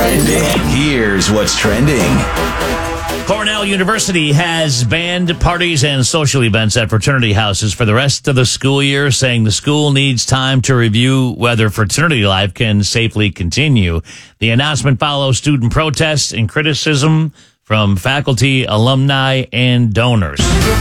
trending. Here's what's trending. Cornell University has banned parties and social events at fraternity houses for the rest of the school year, saying the school needs time to review whether fraternity life can safely continue. The announcement follows student protests and criticism from faculty, alumni, and donors.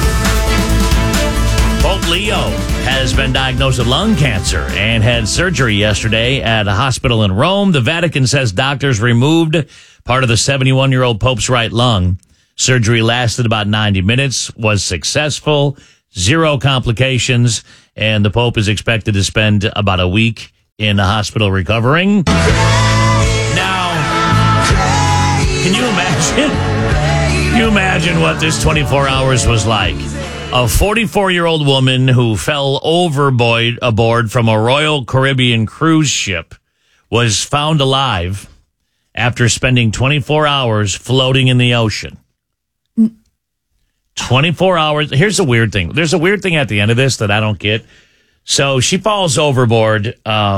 Pope Leo has been diagnosed with lung cancer and had surgery yesterday at a hospital in Rome. The Vatican says doctors removed part of the 71-year-old Pope's right lung. Surgery lasted about 90 minutes, was successful, 0 complications, and the Pope is expected to spend about a week in the hospital recovering. Now, can you imagine? Can you imagine what this 24 hours was like? A 44-year-old woman who fell overboard aboard from a Royal Caribbean cruise ship was found alive after spending 24 hours floating in the ocean. 24 hours. Here's a weird thing. There's a weird thing at the end of this that I don't get. So she falls overboard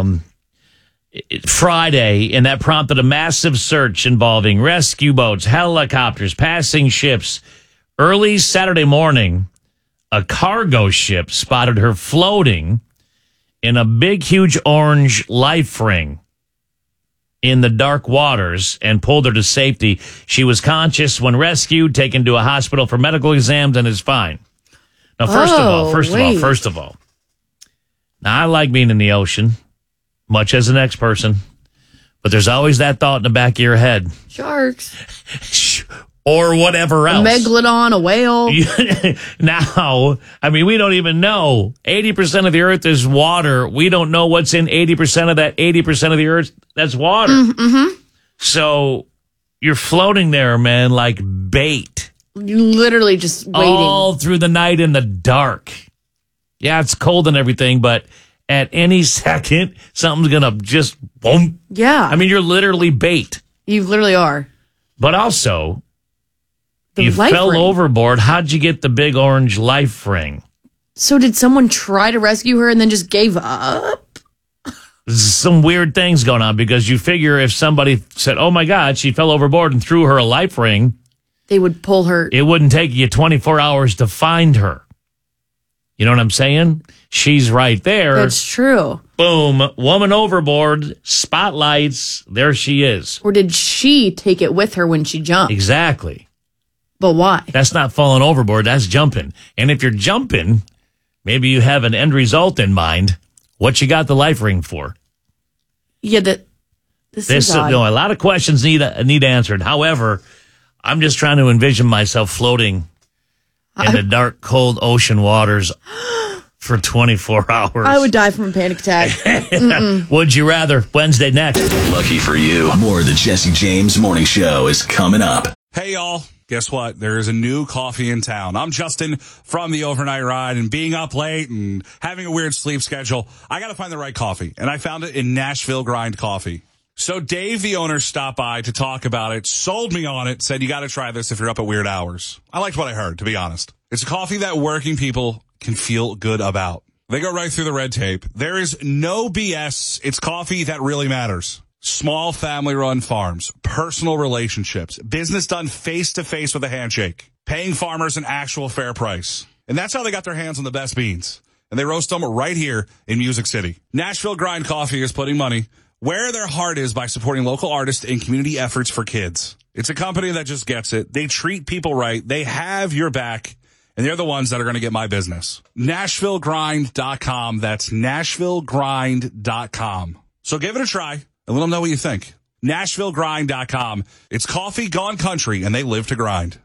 Friday, and that prompted a massive search involving rescue boats, helicopters, passing ships. Early Saturday morning, a cargo ship spotted her floating in a big, huge orange life ring in the dark waters and pulled her to safety. She was conscious when rescued, taken to a hospital for medical exams, and is fine. Now, first of all, now I like being in the ocean, much as the next person, but there's always that thought in the back of your head. Sharks. Or whatever else. A megalodon, a whale. Now, I mean, we don't even know. 80% of the earth is water. We don't know what's in 80% of that 80% of the earth that's water. Mm-hmm. So you're floating there, man, like bait. You're literally just waiting. All through the night in the dark. Yeah, it's cold and everything, but at any second, something's going to just boom. Yeah. I mean, you're literally bait. You literally are. But also, The you life fell ring. overboard. How'd you get the big orange life ring? So did someone try to rescue her and then just gave up? Some weird things going on, because you figure if somebody said, oh my God, she fell overboard and threw her a life ring, They would pull her. it wouldn't take you 24 hours to find her. You know what I'm saying? She's right there. That's true. Boom. Woman overboard. Spotlights. There she is. Or did she take it with her when she jumped? Exactly. But why? That's not falling overboard. That's jumping. And if you're jumping, maybe you have an end result in mind. What you got the life ring for? Yeah, this is odd. No, a lot of questions need answered. However, I'm just trying to envision myself floating in the dark, cold ocean waters for 24 hours. I would die from a panic attack. Would you rather? Wednesday next. Lucky for you, more of the Jesse James Morning Show is coming up. Hey, y'all. Guess what? There is a new coffee in town. I'm Justin from the Overnight Ride, and being up late and having a weird sleep schedule, I got to find the right coffee, and I found it in Nashville Grind Coffee. So Dave, the owner, stopped by to talk about it, sold me on it, said you got to try this if you're up at weird hours. I liked what I heard, to be honest. It's a coffee that working people can feel good about. They go right through the red tape. There is no BS. It's coffee that really matters. Small family-run farms, personal relationships, business done face-to-face with a handshake, paying farmers an actual fair price. And that's how they got their hands on the best beans. And they roast them right here in Music City. Nashville Grind Coffee is putting money where their heart is by supporting local artists and community efforts for kids. It's a company that just gets it. They treat people right. They have your back. And they're the ones that are going to get my business. NashvilleGrind.com. That's NashvilleGrind.com. So give it a try. And let them know what you think. NashvilleGrind.com. It's coffee gone country, and they live to grind.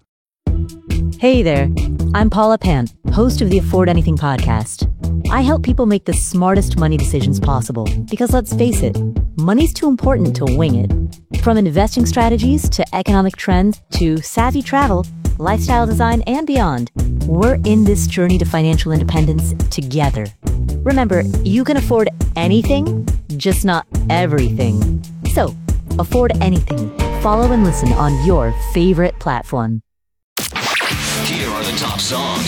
Hey there. I'm Paula Pant, host of the Afford Anything podcast. I help people make the smartest money decisions possible because, let's face it, money's too important to wing it. From investing strategies to economic trends to savvy travel, lifestyle design, and beyond, we're in this journey to financial independence together. Remember, you can afford anything, just not everything. So, afford anything. Follow and listen on your favorite platform. Here are the top songs